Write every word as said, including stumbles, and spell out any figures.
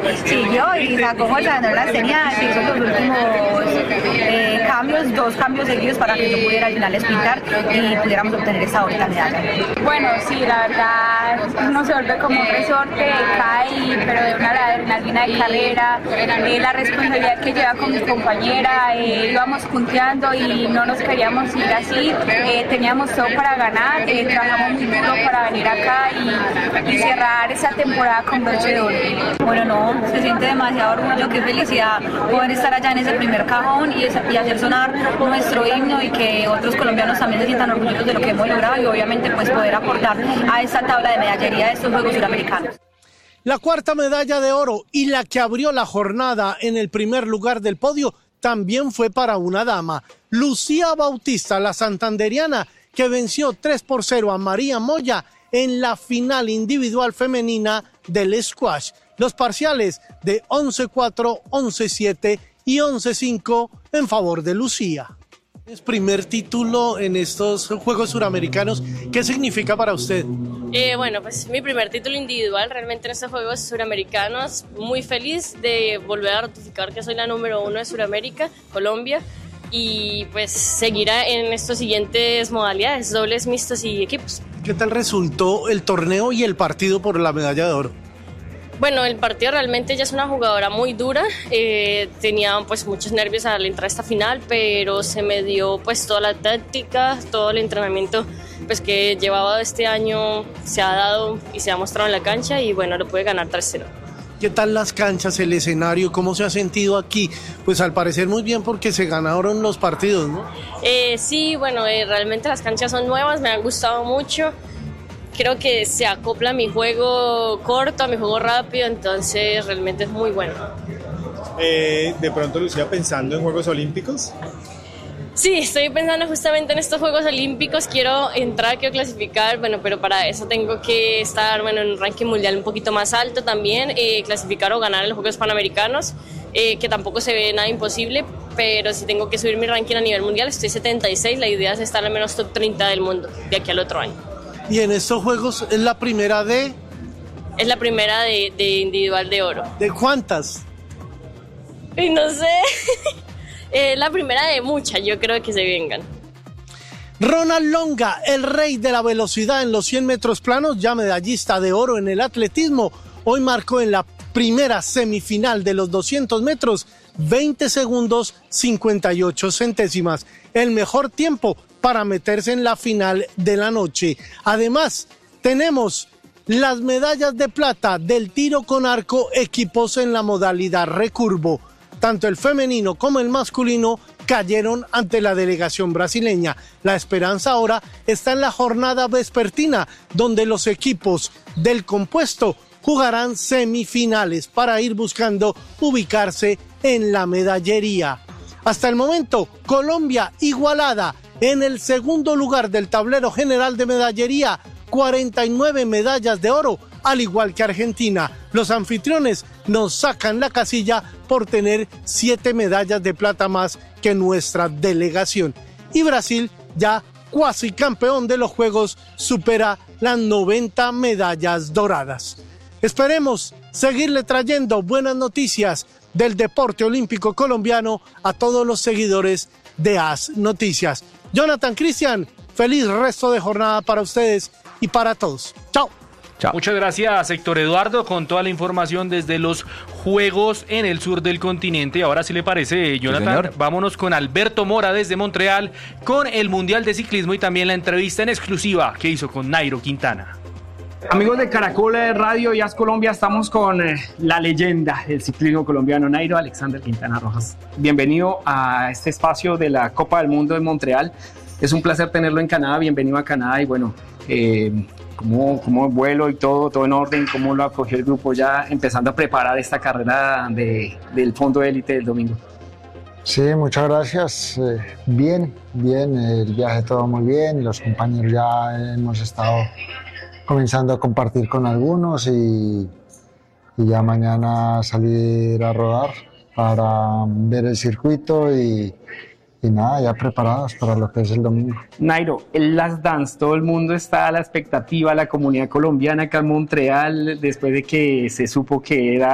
siguió y sacó fuerza donde no las tenía, hizo los últimos eh, cambios, dos cambios seguidos para que yo pudiera al final sprintar y pudiéramos obtener esa bonita medalla. Bueno, sí, la verdad uno se vuelve como un resorte, cae, pero de una adrenalina de carrera, eh, la responsabilidad que lleva con mi compañera, eh, íbamos punteando y no nos queríamos ir así, eh, teníamos todo para ganar, eh, trabajamos muy duro para venir acá y, y cerrar esa temporada con broche de oro. Bueno, no, se siente demasiado orgullo, qué felicidad poder estar allá en ese primer cajón y, y hacer sonar nuestro himno y que otros colombianos también se sientan orgullosos de lo que hemos logrado y obviamente pues poder aportar a esta tabla de medallería de estos Juegos Suramericanos. La cuarta medalla de oro y la que abrió la jornada en el primer lugar del podio también fue para una dama, Lucía Bautista, la santanderiana, que venció tres por cero a María Moya en la final individual femenina del squash. Los parciales de once cuatro, once siete y once cinco en favor de Lucía. Es primer título en estos Juegos Suramericanos. ¿Qué significa para usted? Eh, bueno, pues mi primer título individual realmente en estos Juegos Suramericanos. Muy feliz de volver a ratificar que soy la número uno de Suramérica, Colombia. Y pues seguirá en estas siguientes modalidades, dobles, mixtos y equipos. ¿Qué tal resultó el torneo y el partido por la medalla de oro? Bueno, el partido realmente ella es una jugadora muy dura, eh, tenía pues muchos nervios al entrar a esta final, pero se me dio pues toda la táctica, todo el entrenamiento pues que llevaba este año se ha dado y se ha mostrado en la cancha y bueno, lo pude ganar tres cero. ¿Qué tal las canchas, el escenario? ¿Cómo se ha sentido aquí? Pues al parecer muy bien porque se ganaron los partidos, ¿no? Eh, sí, bueno, eh, realmente las canchas son nuevas, me han gustado mucho. Creo que se acopla a mi juego corto, a mi juego rápido, entonces realmente es muy bueno. Eh, ¿De pronto, Lucía, pensando en Juegos Olímpicos? Sí, estoy pensando justamente en estos Juegos Olímpicos, quiero entrar, quiero clasificar, bueno, pero para eso tengo que estar bueno, en un ranking mundial un poquito más alto también, eh, clasificar o ganar en los Juegos Panamericanos, eh, que tampoco se ve nada imposible, pero si tengo que subir mi ranking a nivel mundial, estoy setenta y seis, la idea es estar al menos top treinta del mundo de aquí al otro año. ¿Y en estos Juegos es la primera de...? Es la primera de, de individual de oro. ¿De cuántas? Y no sé... Eh, la primera de muchas, yo creo que se vengan. Ronald Longa, el rey de la velocidad en los cien metros planos, ya medallista de oro en el atletismo, hoy marcó en la primera semifinal de los doscientos metros veinte segundos cincuenta y ocho centésimas, el mejor tiempo para meterse en la final de la noche. Además, tenemos las medallas de plata del tiro con arco, equipos en la modalidad recurvo. Tanto el femenino como el masculino cayeron ante la delegación brasileña. La esperanza ahora está en la jornada vespertina, donde los equipos del compuesto jugarán semifinales para ir buscando ubicarse en la medallería. Hasta el momento, Colombia igualada en el segundo lugar del tablero general de medallería, cuarenta y nueve medallas de oro, al igual que Argentina. Los anfitriones nos sacan la casilla por tener siete medallas de plata más que nuestra delegación. Y Brasil, ya cuasi campeón de los Juegos, supera las noventa medallas doradas. Esperemos seguirle trayendo buenas noticias del deporte olímpico colombiano a todos los seguidores de A S Noticias. Jonathan, Cristian, feliz resto de jornada para ustedes y para todos. Chao. Chao. Muchas gracias, Héctor Eduardo, con toda la información desde los Juegos en el sur del continente. Ahora, si le parece, Jonathan, sí, vámonos con Alberto Mora desde Montreal, con el Mundial de Ciclismo y también la entrevista en exclusiva que hizo con Nairo Quintana. Amigos de Caracol Radio y A S Colombia, estamos con eh, la leyenda del ciclismo colombiano, Nairo Alexander Quintana Rojas. Bienvenido a este espacio de la Copa del Mundo en Montreal. Es un placer tenerlo en Canadá, bienvenido a Canadá y bueno... Eh, Cómo, cómo vuelo y todo, todo en orden, cómo lo acogió el grupo ya empezando a preparar esta carrera de, del fondo de élite del domingo. Sí, muchas gracias. Eh, bien, bien, el viaje todo muy bien, los compañeros ya hemos estado comenzando a compartir con algunos y, y ya mañana salir a rodar para ver el circuito y Y nada, ya preparados para lo que es el domingo. Nairo, el Last Dance, todo el mundo está a la expectativa, la comunidad colombiana acá en Montreal, después de que se supo que era